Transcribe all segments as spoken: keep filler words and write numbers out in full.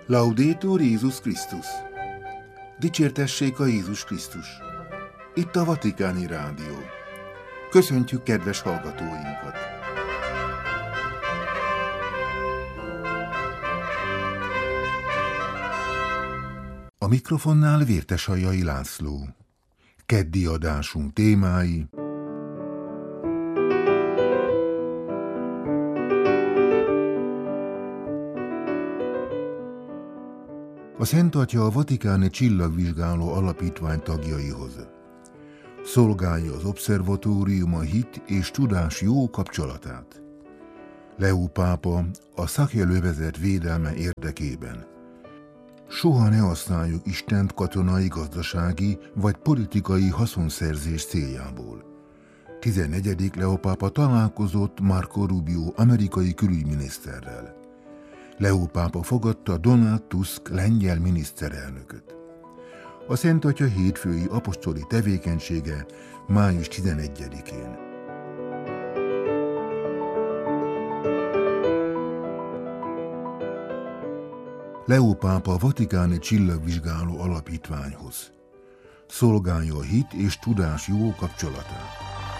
Laudetur Jézus Krisztus! Dicsértessék a Jézus Krisztus! Itt a Vatikáni Rádió. Köszöntjük kedves hallgatóinkat! A mikrofonnál Vértesajai László. Keddi adásunk témái: a Szent Atya a Vatikáni Csillagvizsgáló Alapítvány tagjaihoz. Szolgálja az obszervatórium a hit és tudás jó kapcsolatát. Leó pápa a szakjelövezet védelme érdekében. Soha ne használjuk Istent katonai, gazdasági vagy politikai haszonszerzés céljából. tizennegyedik Leó pápa találkozott Marco Rubio amerikai külügyminiszterrel. Leó pápa fogadta Donald Tusk lengyel miniszterelnököt. A Szent Atya hétfői apostoli tevékenysége május tizenegyedikén. Leó pápa a Vatikáni Csillagvizsgáló Alapítványhoz. Szolgálja a hit és tudás jó kapcsolatát.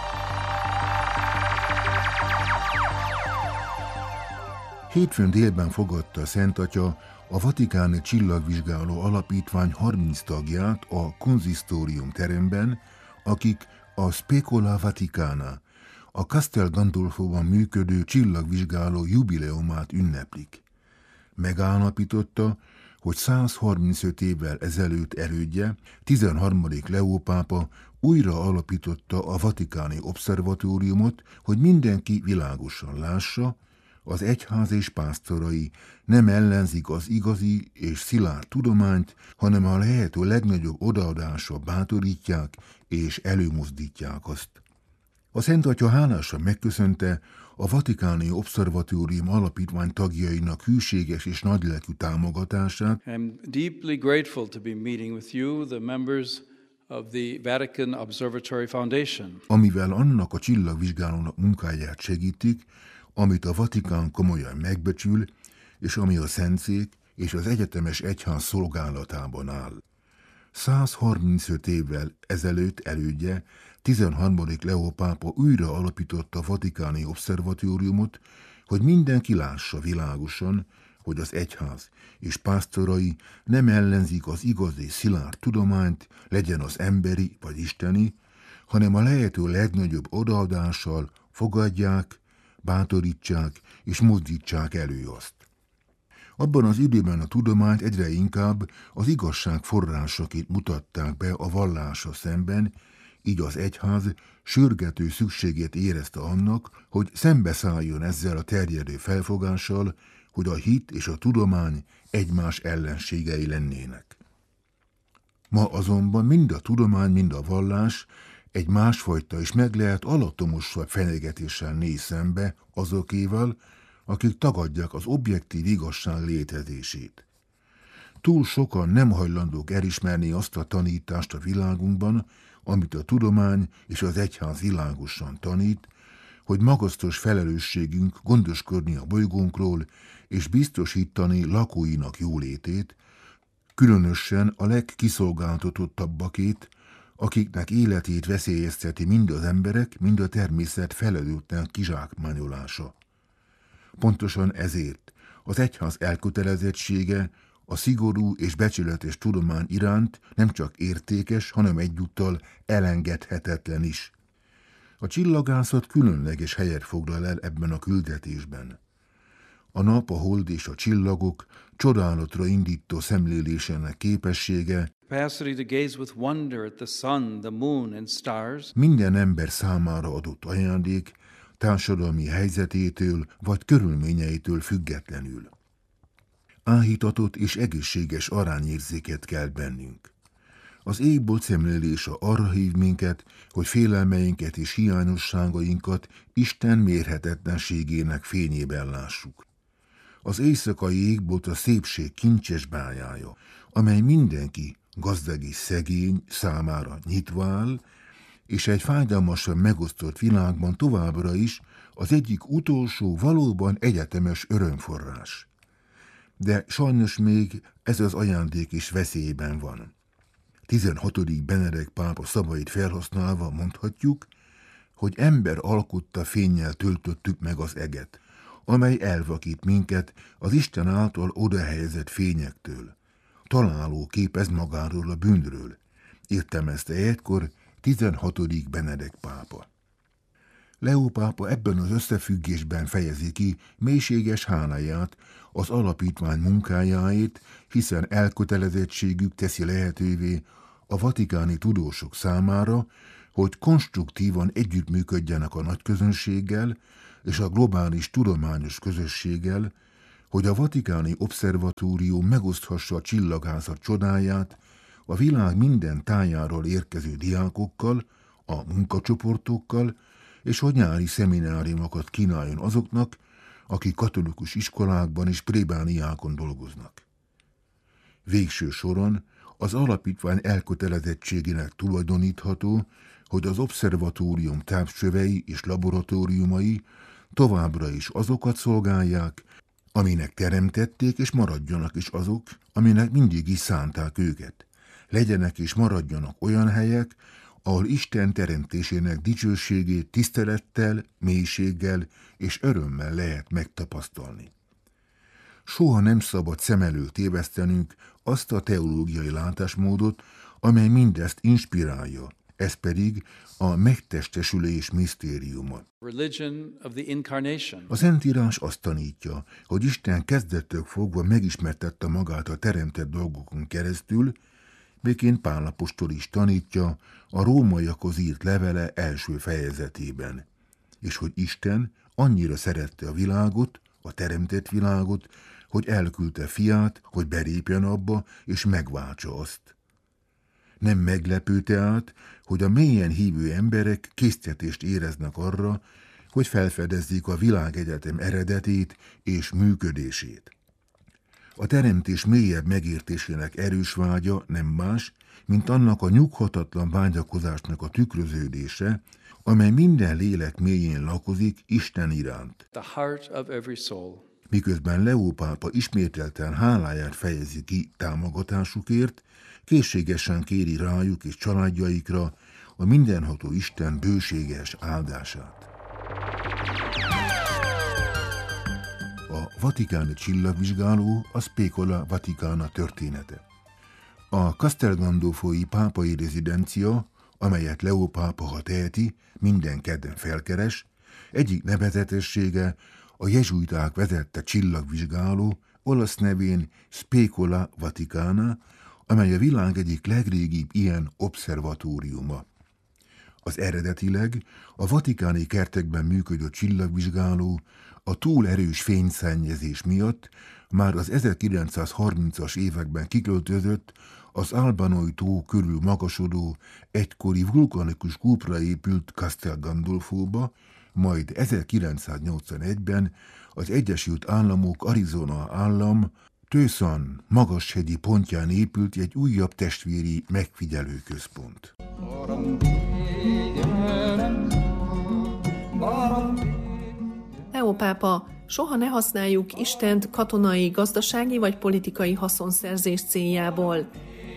Hétfőn délben fogadta a Szent Atya a Vatikáni Csillagvizsgáló Alapítvány harminc tagját a konzisztórium teremben, akik a Specola Vaticana, a Castel Gandolfóban működő csillagvizsgáló jubileumát ünneplik. Megállapította, hogy száz harmincöt évvel ezelőtt elődje, tizenharmadik Leó pápa újra alapította a Vatikáni Obszervatóriumot, hogy mindenki világosan lássa, az egyház és pásztorai nem ellenzik az igazi és szilárd tudományt, hanem a lehető legnagyobb odaadással bátorítják és előmozdítják azt. A Szent Atya hálásan megköszönte a Vatikáni Obszervatórium Alapítvány tagjainak hűséges és nagylelkű támogatását. I'm deeply grateful to be meeting with you, the members of the Vatican Observatory Foundation. Amivel annak a csillagvizsgálónak munkáját segítik, amit a Vatikán komolyan megbecsül, és ami a Szentszék és az egyetemes egyház szolgálatában áll. száz harmincöt évvel ezelőtt elődje, tizenharmadik Leó pápa újra alapította a Vatikáni Obszervatóriumot, hogy mindenki lássa világosan, hogy az egyház és pásztorai nem ellenzik az igazi szilárd tudományt, legyen az emberi vagy isteni, hanem a lehető legnagyobb odaadással fogadják, bátorítsák és mozdítsák elő azt. Abban az időben a tudományt egyre inkább az igazság forrásaként mutatták be a vallással szemben, így az egyház sürgető szükségét érezte annak, hogy szembeszálljon ezzel a terjedő felfogással, hogy a hit és a tudomány egymás ellenségei lennének. Ma azonban mind a tudomány, mind a vallás egy másfajta és meg lehet alattomosabb fenyegetéssel néz szembe azokéval, akik tagadják az objektív igazság létezését. Túl sokan nem hajlandók elismerni azt a tanítást a világunkban, amit a tudomány és az egyház világosan tanít, hogy magasztos felelősségünk gondoskodni a bolygónkról és biztosítani lakóinak jólétét, különösen a legkiszolgáltatottabbakét, akiknek életét veszélyezteti mind az emberek, mind a természet felelőtlen kizsákmányolása. Pontosan ezért az egyház elkötelezettsége a szigorú és becsületes tudomány iránt nem csak értékes, hanem egyúttal elengedhetetlen is. A csillagászat különleges helyet foglal el ebben a küldetésben. A nap, a hold és a csillagok csodálatra indító szemlélésének képessége minden ember számára adott ajándék, társadalmi helyzetétől vagy körülményeitől függetlenül. Áhítatott és egészséges arányérzéket kell bennünk. Az égbolt szemlélése arra hív minket, hogy félelmeinket és hiányosságainkat Isten mérhetetlenségének fényében lássuk. Az éjszakai égbolt a szépség kincses bájája, amely mindenki, gazdag és szegény számára nyitva áll, és egy fájdalmasan megosztott világban továbbra is az egyik utolsó valóban egyetemes örömforrás. de sajnos még ez az ajándék is veszélyben van. tizenhatodik Benedek pápa szavait felhasználva mondhatjuk, hogy ember alkotta fénnyel töltöttük meg az eget, amely elvakít minket az Isten által odahelyezett fényektől. Találó képez magáról a bűnről, értelmezte egykor tizenhatodik Benedek pápa. Leó pápa ebben az összefüggésben fejezi ki mélységes háláját az alapítvány munkájáért, hiszen elkötelezettségük teszi lehetővé a vatikáni tudósok számára, hogy konstruktívan együttműködjenek a nagyközönséggel és a globális tudományos közösséggel, hogy a vatikáni obszervatórium megoszthassa a csillagászat csodáját a világ minden tájáról érkező diákokkal, a munkacsoportokkal, és hogy nyári szemináriumokat kínáljon azoknak, akik katolikus iskolákban és plébániákon dolgoznak. Végső soron az alapítvány elkötelezettségének tulajdonítható, hogy az obszervatórium távcsövei és laboratóriumai továbbra is azokat szolgálják, aminek teremtették, és maradjanak is azok, aminek mindig is szánták őket. Legyenek és maradjanak olyan helyek, ahol Isten teremtésének dicsőségét tisztelettel, mélységgel és örömmel lehet megtapasztalni. Soha nem szabad szem előtt tévesztenünk azt a teológiai látásmódot, amely mindezt inspirálja, ez pedig a megtestesülés misztériuma. A Szentírás azt tanítja, hogy Isten kezdettől fogva megismertette magát a teremtett dolgokon keresztül, miként Pál apostol is tanítja a rómaiakhoz írt levele első fejezetében, és hogy Isten annyira szerette a világot, a teremtett világot, hogy elküldte fiát, hogy belépjen abba és megváltsa azt. Nem meglepő tehát, hogy a mélyen hívő emberek késztetést éreznek arra, hogy felfedezzék a világegyetem eredetét és működését. A teremtés mélyebb megértésének erős vágya nem más, mint annak a nyughatatlan vágyakozásnak a tükröződése, amely minden lélek mélyén lakozik Isten iránt. The heart of every soul. Miközben Leó pápa ismételten háláját fejezi ki támogatásukért, készségesen kéri rájuk és családjaikra a mindenható Isten bőséges áldását. A vatikáni csillagvizsgáló a Specola Vaticana története. A Castel Gandolfoi pápai rezidencia, amelyet Leó pápa, ha teheti, minden kedden felkeres, egyik nevezetessége a jezsuiták vezette csillagvizsgáló, olasz nevén Specola Vaticana, amely a világ egyik legrégibb ilyen obszervatóriuma. Az eredetileg a vatikáni kertekben működő csillagvizsgáló a túl erős fényszennyezés miatt már az ezerkilencszázharmincas években kiköltözött az Albanoi tó körül magasodó, egykori vulkanikus kúpra épült Castel Gandolfóba, majd ezerkilencszáznyolcvanegyben az Egyesült Államok Arizona állam Tucson magashegyi pontján épült egy újabb testvéri megfigyelőközpont. Leó pápa, soha ne használjuk Istent katonai, gazdasági vagy politikai haszonszerzés céljából.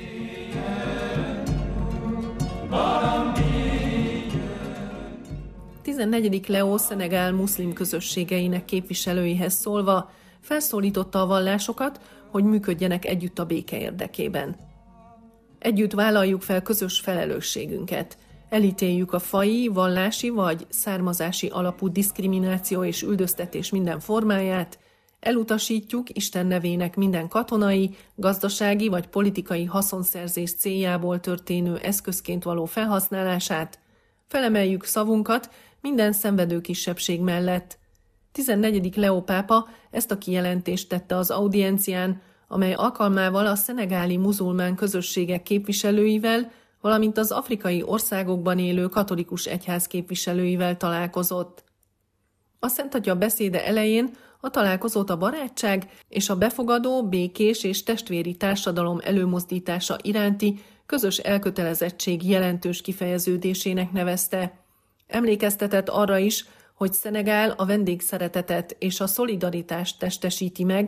tizennegyedik Leó Szenegál muszlim közösségeinek képviselőihez szólva felszólította a vallásokat, hogy működjenek együtt a béke érdekében. Együtt vállaljuk fel közös felelősségünket. Elítéljük a faji, vallási vagy származási alapú diszkrimináció és üldöztetés minden formáját, elutasítjuk Isten nevének minden katonai, gazdasági vagy politikai haszonszerzés céljából történő eszközként való felhasználását, felemeljük szavunkat minden szenvedő kisebbség mellett. tizennegyedik Leó pápa ezt a kijelentést tette az audiencián, amely alkalmával a szenegáli muzulmán közösségek képviselőivel, valamint az afrikai országokban élő katolikus egyház képviselőivel találkozott. A Szent Atya beszéde elején a találkozót a barátság és a befogadó, békés és testvéri társadalom előmozdítása iránti közös elkötelezettség jelentős kifejeződésének nevezte. Emlékeztetett arra is, hogy Szenegál a vendégszeretetet és a szolidaritást testesíti meg,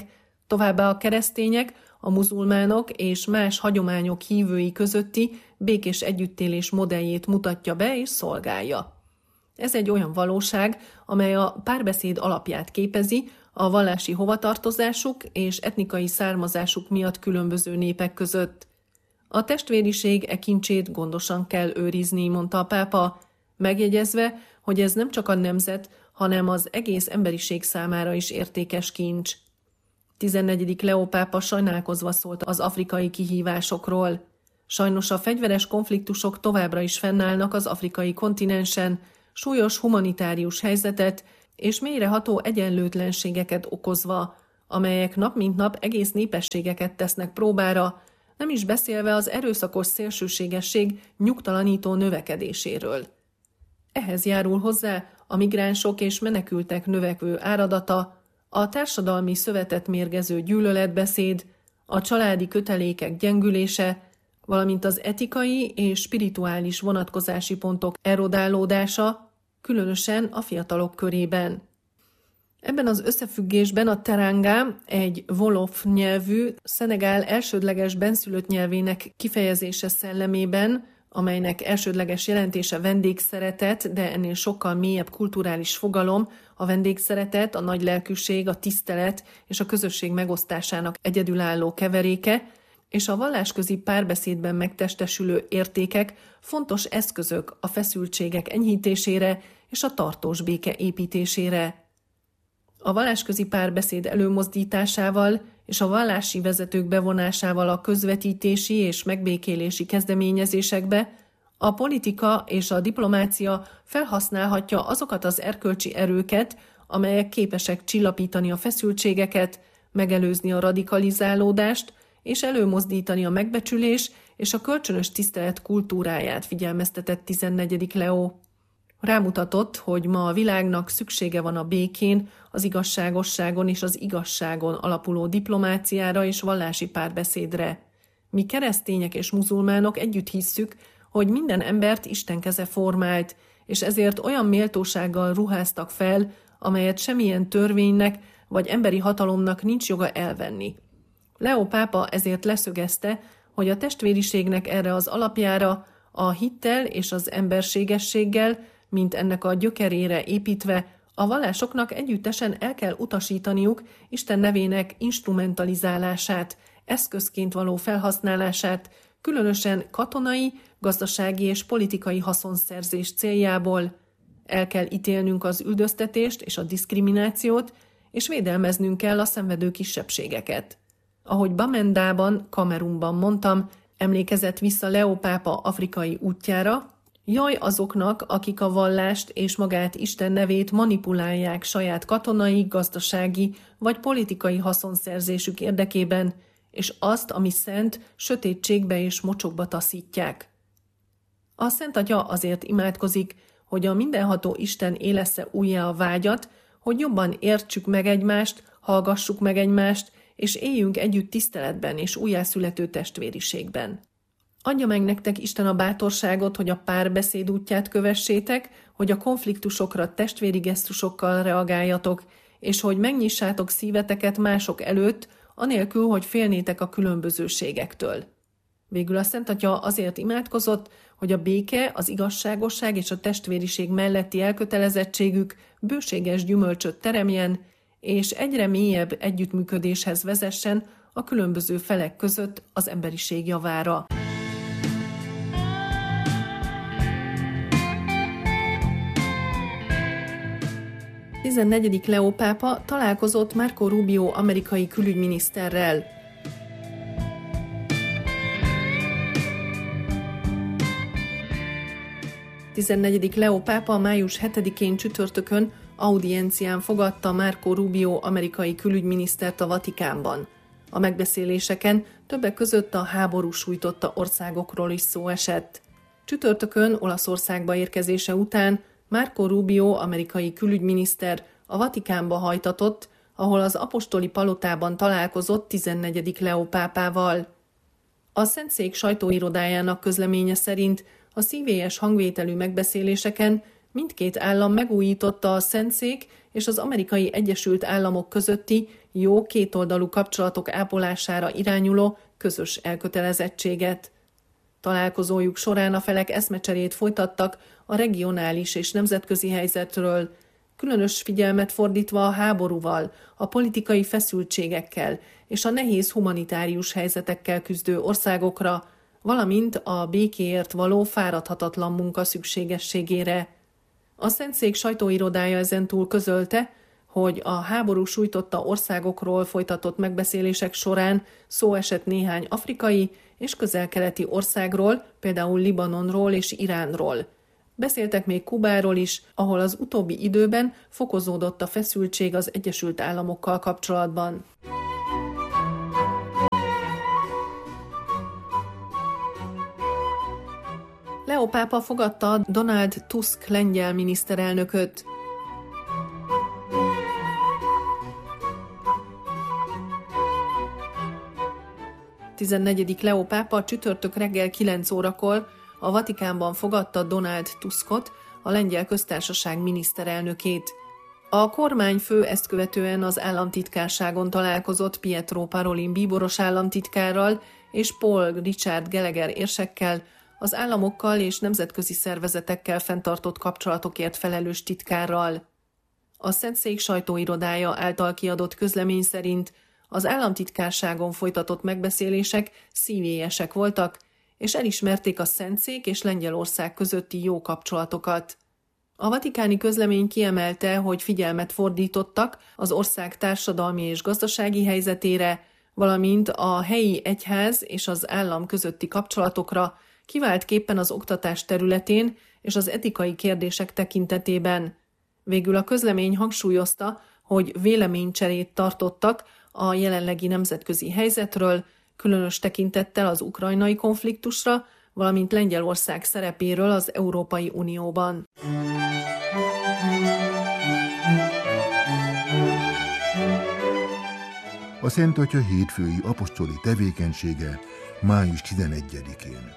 Továbbá a keresztények, a muzulmánok és más hagyományok hívői közötti békés együttélés modelljét mutatja be és szolgálja. Ez egy olyan valóság, amely a párbeszéd alapját képezi a vallási hovatartozásuk és etnikai származásuk miatt különböző népek között. A testvériség e kincsét gondosan kell őrizni, mondta a pápa, megjegyezve, hogy ez nem csak a nemzet, hanem az egész emberiség számára is értékes kincs. tizennegyedik Leó pápa sajnálkozva szólt az afrikai kihívásokról. Sajnos a fegyveres konfliktusok továbbra is fennállnak az afrikai kontinensen, súlyos humanitárius helyzetet és mélyreható egyenlőtlenségeket okozva, amelyek nap mint nap egész népességeket tesznek próbára, nem is beszélve az erőszakos szélsőségesség nyugtalanító növekedéséről. Ehhez járul hozzá a migránsok és menekültek növekvő áradata, a társadalmi szövetet mérgező gyűlöletbeszéd, a családi kötelékek gyengülése, valamint az etikai és spirituális vonatkozási pontok erodálódása, különösen a fiatalok körében. Ebben az összefüggésben a teranga, egy wolof nyelvű, Szenegál elsődleges benszülött nyelvének kifejezése szellemében, amelynek elsődleges jelentése vendégszeretet, de ennél sokkal mélyebb kulturális fogalom, a vendégszeretet, a nagy lelkűség, a tisztelet és a közösség megosztásának egyedülálló keveréke, és a vallásközi párbeszédben megtestesülő értékek fontos eszközök a feszültségek enyhítésére és a tartós béke építésére. A vallásközi párbeszéd előmozdításával és a vallási vezetők bevonásával a közvetítési és megbékélési kezdeményezésekbe a politika és a diplomácia felhasználhatja azokat az erkölcsi erőket, amelyek képesek csillapítani a feszültségeket, megelőzni a radikalizálódást és előmozdítani a megbecsülés és a kölcsönös tisztelet kultúráját, figyelmeztetett tizennegyedik Leó. Rámutatott, hogy ma a világnak szüksége van a békén, az igazságosságon és az igazságon alapuló diplomáciára és vallási párbeszédre. Mi keresztények és muzulmánok együtt hisszük, hogy minden embert Isten keze formált, és ezért olyan méltósággal ruháztak fel, amelyet semmilyen törvénynek vagy emberi hatalomnak nincs joga elvenni. Leó pápa ezért leszögezte, hogy a testvériségnek erre az alapjára, a hittel és az emberségességgel, mint ennek a gyökerére építve, a vallásoknak együttesen el kell utasítaniuk Isten nevének instrumentalizálását, eszközként való felhasználását, különösen katonai, gazdasági és politikai haszonszerzés céljából. El kell ítélnünk az üldöztetést és a diszkriminációt, és védelmeznünk kell a szenvedő kisebbségeket. Ahogy Bamendában, Kamerunban mondtam, emlékezett vissza Leó pápa afrikai útjára, jaj azoknak, akik a vallást és magát Isten nevét manipulálják saját katonai, gazdasági vagy politikai haszonszerzésük érdekében, és azt, ami szent, sötétségbe és mocsokba taszítják. A Szent Atya azért imádkozik, hogy a mindenható Isten élessze újjá a vágyat, hogy jobban értsük meg egymást, hallgassuk meg egymást, és éljünk együtt tiszteletben és újjászülető testvériségben. Adja meg nektek Isten a bátorságot, hogy a párbeszéd útját kövessétek, hogy a konfliktusokra testvéri gesztusokkal reagáljatok, és hogy megnyissátok szíveteket mások előtt, anélkül, hogy félnétek a különbözőségektől. Végül a Szent Atya azért imádkozott, hogy a béke, az igazságosság és a testvériség melletti elkötelezettségük bőséges gyümölcsöt teremjen, és egyre mélyebb együttműködéshez vezessen a különböző felek között az emberiség javára. tizennegyedik Leó pápa találkozott Marco Rubio amerikai külügyminiszterrel. tizennegyedik Leó pápa május hetedikén csütörtökön audiencián fogadta Marco Rubio amerikai külügyminisztert a Vatikánban. A megbeszéléseken többek között a háború sújtotta országokról is szó esett. Csütörtökön Olaszországba érkezése után Marco Rubio amerikai külügyminiszter a Vatikánba hajtatott, ahol az apostoli palotában találkozott tizennegyedik Leó pápával. A Szentszék sajtóirodájának közleménye szerint a szívélyes hangvételű megbeszéléseken Mindkét állam megújította a Szentszék és az Amerikai Egyesült Államok közötti jó kétoldalú kapcsolatok ápolására irányuló közös elkötelezettséget. Találkozójuk során a felek eszmecserét folytattak a regionális és nemzetközi helyzetről, különös figyelmet fordítva a háborúval, a politikai feszültségekkel és a nehéz humanitárius helyzetekkel küzdő országokra, valamint a békéért való fáradhatatlan munka szükségességére. A Szentszék sajtóirodája ezentúl közölte, hogy a háború sújtotta országokról folytatott megbeszélések során szó esett néhány afrikai és közel-keleti országról, például Libanonról és Iránról. Beszéltek még Kubáról is, ahol az utóbbi időben fokozódott a feszültség az Egyesült Államokkal kapcsolatban. Leo pápa fogadta Donald Tusk lengyel miniszterelnököt. tizennegyedik Leo pápa csütörtök reggel kilenc órakor a Vatikánban fogadta Donald Tuskot, a lengyel köztársaság miniszterelnökét. A kormányfő ezt követően az államtitkárságon találkozott Pietro Parolin bíboros államtitkárral és Paul Richard Gallagher érsekkel, az államokkal és nemzetközi szervezetekkel fenntartott kapcsolatokért felelős titkárral. A Szentszék sajtóirodája által kiadott közlemény szerint az államtitkárságon folytatott megbeszélések szívélyesek voltak, és elismerték a Szentszék és Lengyelország közötti jó kapcsolatokat. A vatikáni közlemény kiemelte, hogy figyelmet fordítottak az ország társadalmi és gazdasági helyzetére, valamint a helyi egyház és az állam közötti kapcsolatokra, kiváltképpen az oktatás területén és az etikai kérdések tekintetében. Végül a közlemény hangsúlyozta, hogy véleménycserét tartottak a jelenlegi nemzetközi helyzetről, különös tekintettel az ukrajnai konfliktusra, valamint Lengyelország szerepéről az Európai Unióban. A Szent Atya hétfői apostoli tevékenysége május tizenegyedikén.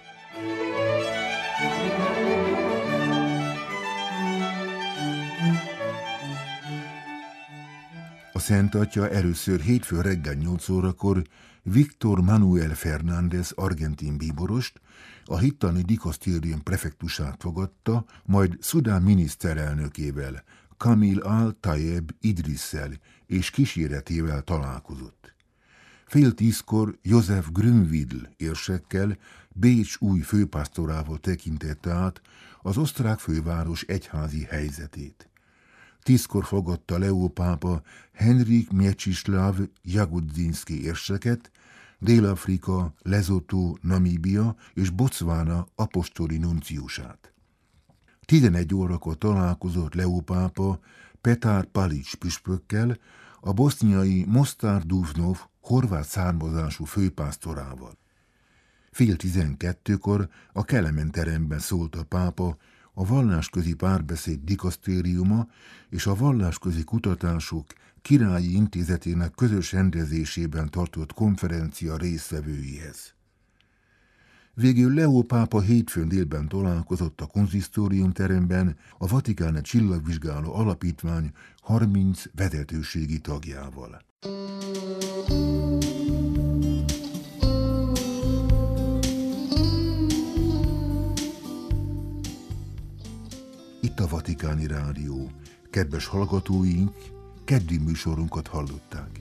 A Szent Atya először hétfő reggel nyolc órakor Víctor Manuel Fernández argentin bíborost, a hittani dikasztérium prefektusát fogadta, majd Szudán miniszterelnökével, Kamil al-Tayeb Idrisszel és kíséretével találkozott. Fél tízkor Joseph Grünwidl érsekkel, Bécs új főpásztorával tekintette át az osztrák főváros egyházi helyzetét. Tízkor fogadta Leo pápa Henrik Mieczysław Jagodzinski érseket, Dél-Afrika, Lesotho, Namíbia és Botswana apostoli nunciusát. tizenegy órakor találkozott Leo pápa Petar Palić püspökkel, a boszniai Mostar Duvnov horvát származású főpásztorával. Fél tizenkettőkor a Kelemen teremben szólt a pápa a Vallásközi Párbeszéd dikasztériuma és a Vallásközi Kutatások Királyi Intézetének közös rendezésében tartott konferencia résztvevőihez. Végül Leo pápa hétfőn délben találkozott a konzisztórium teremben a Vatikáni Csillagvizsgáló Alapítvány harminc vezetőségi tagjával. Itt a Vatikáni Rádió. Kedves hallgatóink, keddi műsorunkat hallották.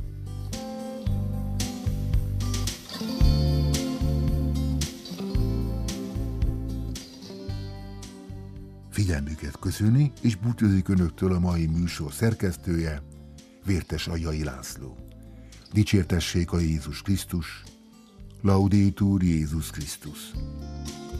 Figyelmüket köszöni, és búcsúzik önöktől a mai műsor szerkesztője, Vértes Agyai László. Dicsértessék a Jézus Krisztus, Laudetur Jézus Krisztus.